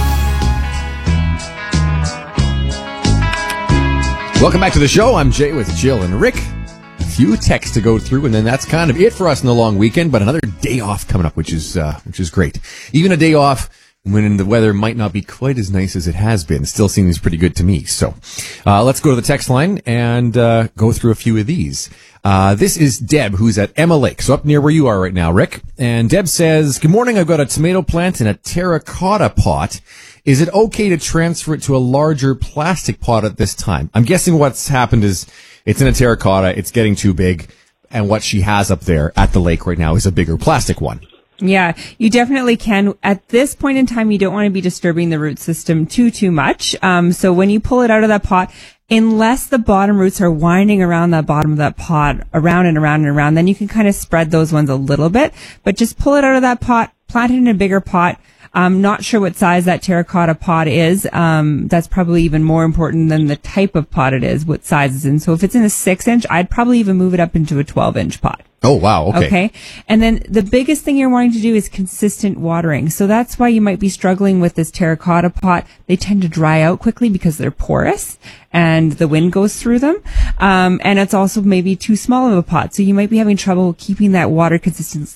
Speaker 2: Welcome back to the show. I'm Jay with Jill and Rick. A few texts to go through, and then that's kind of it for us in the long weekend, but another day off coming up, which is great. Even a day off when the weather might not be quite as nice as it has been, still seems pretty good to me. So let's go to the text line and go through a few of these. This is Deb, who's at Emma Lake, so up near where you are right now, Rick. And Deb says, good morning, I've got a tomato plant in a terracotta pot. Is it okay to transfer it to a larger plastic pot at this time? I'm guessing what's happened is it's in a terracotta, it's getting too big, and what she has up there at the lake right now is a bigger plastic one.
Speaker 1: Yeah, you definitely can. At this point in time, you don't want to be disturbing the root system too much. So when you pull it out of that pot, unless the bottom roots are winding around the bottom of that pot, around and around and around, then you can kind of spread those ones a little bit. But just pull it out of that pot, plant it in a bigger pot. I'm not sure what size that terracotta pot is. That's probably even more important than the type of pot it is, what size it's in. So if it's in a 6-inch, I'd probably even move it up into a 12-inch pot.
Speaker 2: Oh, wow.
Speaker 1: Okay. And then the biggest thing you're wanting to do is consistent watering. So that's why you might be struggling with this terracotta pot. They tend to dry out quickly because they're porous and the wind goes through them. And it's also maybe too small of a pot. So you might be having trouble keeping that water consistency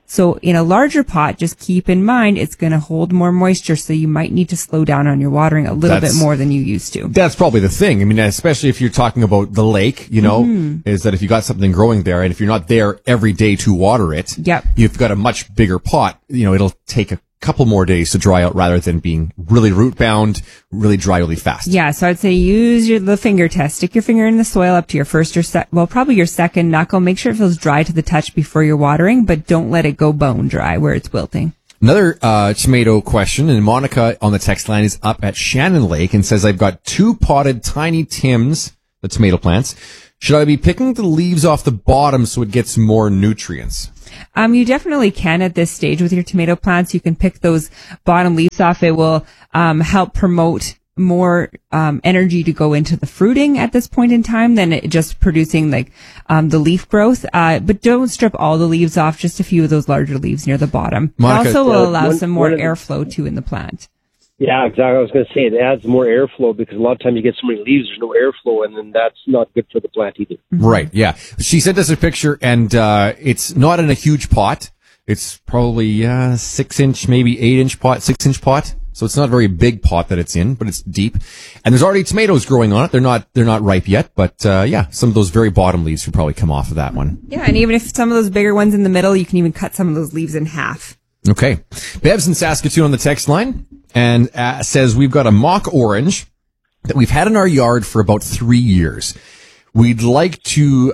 Speaker 1: So in a larger pot, just keep in mind it's going to hold more moisture, so you might need to slow down on your watering a little bit more than you used to.
Speaker 2: That's probably the thing. I mean, especially if you're talking about the lake, is that if you got something growing there, and if you're not there every day to water it, you've got a much bigger pot, it'll take a couple more days to dry out rather than being really root bound, really dry really fast.
Speaker 1: Yeah, so I'd say use the finger test. Stick your finger in the soil up to your first or probably your second knuckle. Make sure it feels dry to the touch before you're watering, but don't let it go bone dry where it's wilting.
Speaker 2: Another tomato question, and Monica on the text line is up at Shannon Lake and says, I've got 2 potted tiny Tims, the tomato plants. Should I be picking the leaves off the bottom so it gets more nutrients?
Speaker 1: You definitely can at this stage with your tomato plants. You can pick those bottom leaves off. It will help promote more energy to go into the fruiting at this point in time than it just producing the leaf growth. But don't strip all the leaves off, just a few of those larger leaves near the bottom.
Speaker 2: Monica,
Speaker 1: it also will allow some more airflow too in the plant.
Speaker 4: Yeah, exactly. I was going to say it adds more airflow because a lot of times you get so many leaves, there's no airflow, and then that's not good for the plant either.
Speaker 2: Right, yeah. She sent us a picture, and it's not in a huge pot. It's probably 6-inch, maybe 8-inch pot, 6-inch pot. So it's not a very big pot that it's in, but it's deep. And there's already tomatoes growing on it. They're not ripe yet, but some of those very bottom leaves should probably come off of that one.
Speaker 1: Yeah, and even if some of those bigger ones in the middle, you can even cut some of those leaves in half.
Speaker 2: Okay. Bev's in Saskatoon on the text line and says we've got a mock orange that we've had in our yard for about 3 years. We'd like to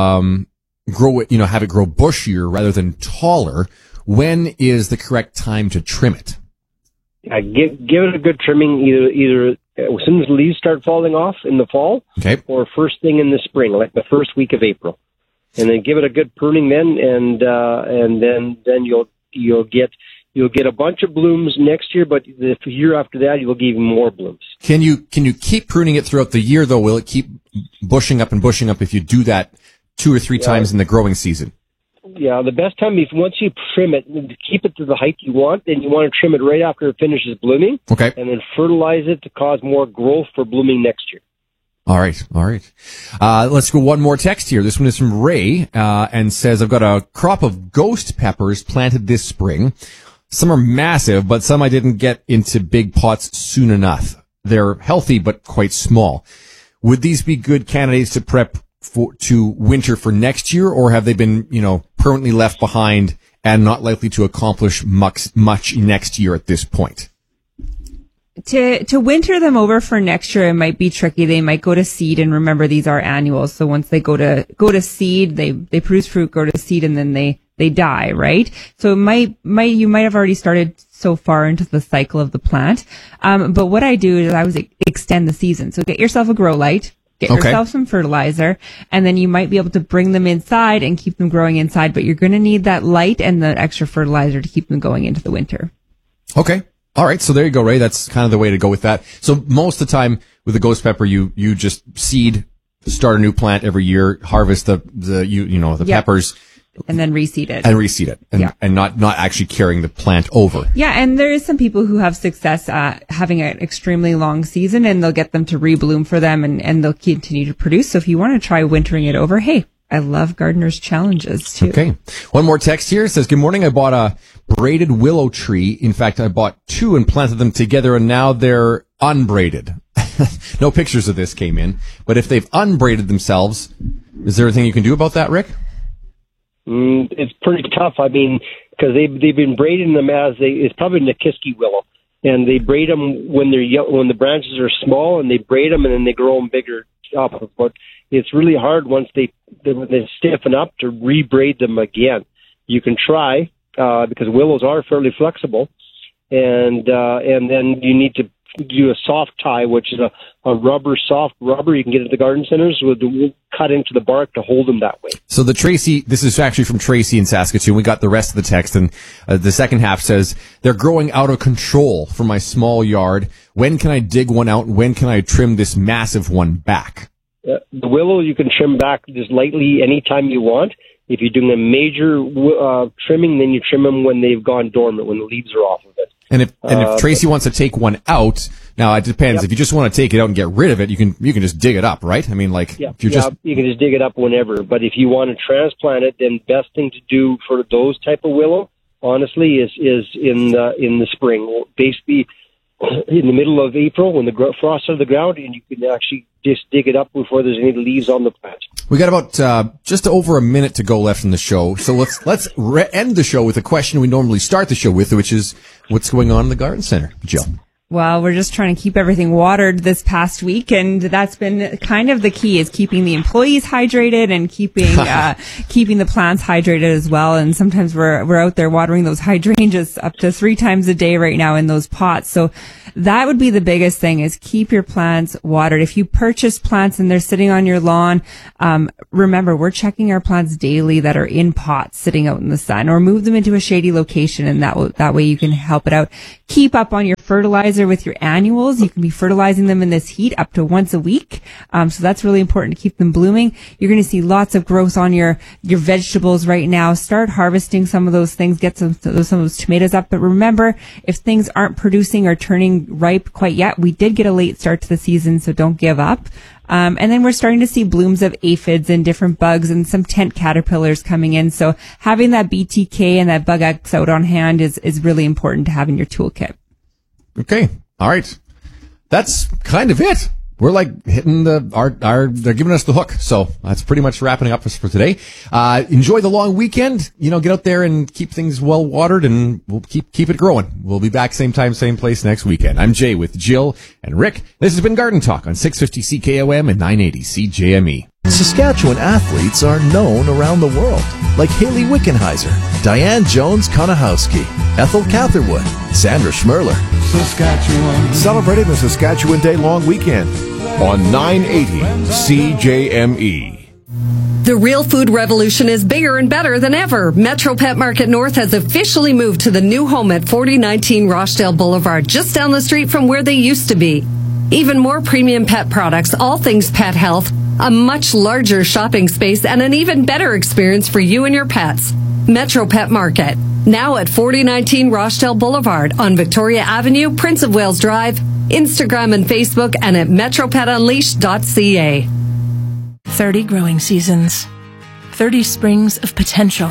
Speaker 2: grow it, have it grow bushier rather than taller. When is the correct time to trim it?
Speaker 4: Give it a good trimming either as soon as the leaves start falling off in the fall, or first thing in the spring, like the first week of April, and then give it a good pruning then, and then you'll get a bunch of blooms next year, but the year after that you'll get even more blooms.
Speaker 2: Can you keep pruning it throughout the year though? Will it keep bushing up if you do that 2 or 3 times in the growing season?
Speaker 4: Yeah, the best time is once you trim it, to keep it to the height you want, then you want to trim it right after it finishes blooming.
Speaker 2: Okay.
Speaker 4: And then fertilize it to cause more growth for blooming next year.
Speaker 2: All right. Let's go one more text here. This one is from Ray, and says, I've got a crop of ghost peppers planted this spring. Some are massive, but some I didn't get into big pots soon enough. They're healthy, but quite small. Would these be good candidates to prep to winter for next year, or have they been, permanently left behind and not likely to accomplish much next year at this point?
Speaker 1: To winter them over for next year, it might be tricky. They might go to seed, and remember these are annuals. So once they go to seed, they produce fruit, go to seed, and then they die, right? So you might have already started so far into the cycle of the plant. But what I do is I always extend the season. So get yourself a grow light. Get yourself some fertilizer, and then you might be able to bring them inside and keep them growing inside, but you're going to need that light and the extra fertilizer to keep them going into the winter.
Speaker 2: Okay. All right. So there you go, Ray. That's kind of the way to go with that. So most of the time with the ghost pepper, you just seed, start a new plant every year, harvest the peppers.
Speaker 1: And then reseed it.
Speaker 2: And not actually carrying the plant over.
Speaker 1: Yeah, and there is some people who have success having an extremely long season, and they'll get them to rebloom for them, and they'll continue to produce. So if you want to try wintering it over, hey, I love gardener's challenges too.
Speaker 2: Okay. One more text here. It says, good morning. I bought a braided willow tree. In fact, I bought 2 and planted them together, and now they're unbraided. No pictures of this came in. But if they've unbraided themselves, is there anything you can do about that, Rick?
Speaker 4: It's pretty tough. I mean, because they've been braiding them it's probably Nikiski willow, and they braid them when they're when the branches are small, and they braid them, and then they grow them bigger up. But it's really hard once they stiffen up to rebraid them again. You can try because willows are fairly flexible, and then you need to do a soft tie, which is a soft rubber. You can get at the garden centers with cut into the bark to hold them that way.
Speaker 2: So this is actually from Tracy in Saskatoon. We got the rest of the text, and the second half says, they're growing out of control for my small yard. When can I dig one out? When can I trim this massive one back?
Speaker 4: The willow you can trim back just lightly anytime you want. If you're doing a major trimming, then you trim them when they've gone dormant, when the leaves are off of it.
Speaker 2: And if Tracy wants to take one out, now it depends. If you just want to take it out and get rid of it, you can just dig it up, right? I mean, like, if you're
Speaker 4: you can just dig it up whenever. But if you want to transplant it, then best thing to do for those type of willow, honestly, is in the spring, basically in the middle of April when the frost on the ground, and you can actually just dig it up before there's any leaves on the plant.
Speaker 2: We got about just over a minute to go left in the show, so let's end the show with a question we normally start the show with, which is what's going on in the garden center, Jill.
Speaker 1: Well, we're just trying to keep everything watered this past week, and that's been kind of the key, is keeping the employees hydrated and keeping the plants hydrated as well. And sometimes we're out there watering those hydrangeas up to 3 times a day right now in those pots. So that would be the biggest thing, is keep your plants watered. If you purchase plants and they're sitting on your lawn, remember, we're checking our plants daily that are in pots sitting out in the sun, or move them into a shady location, and that way you can help it out. Keep up on your fertilizer with your annuals. You can be fertilizing them in this heat up to once a week. So that's really important to keep them blooming. You're going to see lots of growth on your vegetables right now. Start harvesting some of those things. Get some of those tomatoes up. But remember, if things aren't producing or turning ripe quite yet, we did get a late start to the season, so don't give up. And then we're starting to see blooms of aphids and different bugs and some tent caterpillars coming in. So having that BTK and that Bug X out on hand is really important to have in your toolkit.
Speaker 2: Okay. All right. That's kind of it. We're like hitting they're giving us the hook. So that's pretty much wrapping up for today. Enjoy the long weekend. Get out there and keep things well watered, and we'll keep it growing. We'll be back same time, same place next weekend. I'm Jay with Jill and Rick. This has been Garden Talk on 650 CKOM and 980 CJME.
Speaker 5: Saskatchewan athletes are known around the world, like Haley Wickenheiser, Diane Jones-Konahowski, Ethel Catherwood, Sandra Schmerler.
Speaker 7: Saskatchewan.
Speaker 5: Celebrating the Saskatchewan Day long weekend
Speaker 10: on 980 CJME.
Speaker 14: The real food revolution is bigger and better than ever. Metro Pet Market North has officially moved to the new home at 4019 Rochdale Boulevard, just down the street from where they used to be. Even more premium pet products, all things pet health, a much larger shopping space, and an even better experience for you and your pets. Metro Pet Market, now at 4019 Rochdale Boulevard on Victoria Avenue, Prince of Wales Drive, Instagram and Facebook, and at metropetunleashed.ca.
Speaker 15: 30 growing seasons, 30 springs of potential,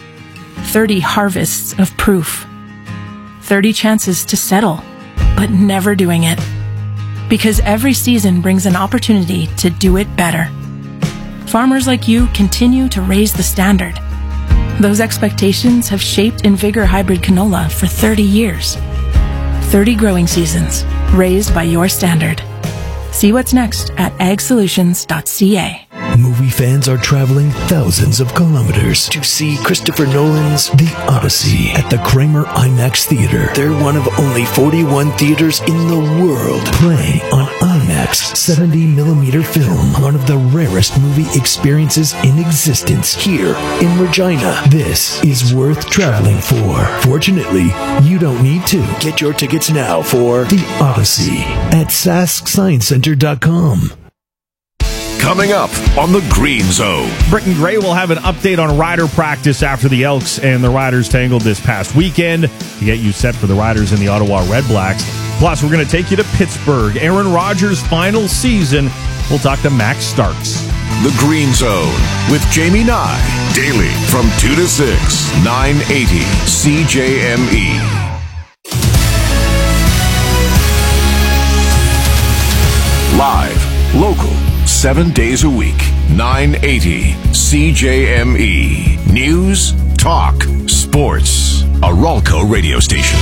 Speaker 15: 30 harvests of proof, 30 chances to settle, but never doing it. Because every season brings an opportunity to do it better. Farmers like you continue to raise the standard. Those expectations have shaped InVigor Hybrid Canola for 30 years. 30 growing seasons, raised by your standard. See what's next at agsolutions.ca.
Speaker 16: Movie fans are traveling thousands of kilometers to see Christopher Nolan's The Odyssey at the Kramer IMAX Theater. They're one of only 41 theaters in the world playing on IMAX 70mm film, one of the rarest movie experiences in existence here in Regina. This is worth traveling for. Fortunately, you don't need to. Get your tickets now for The Odyssey at SaskScienceCenter.com.
Speaker 10: Coming up on the Green Zone.
Speaker 25: Britton Gray will have an update on rider practice after the Elks and the Riders tangled this past weekend to get you set for the Riders and the Ottawa Redblacks. Plus, we're going to take you to Pittsburgh. Aaron Rodgers' final season. We'll talk to Max Starks.
Speaker 10: The Green Zone with Jamie Nye. Daily from 2 to 6, 980 CJME. Live, local, 7 days a week, 980 CJME. News, talk, sports. A Ralco radio station.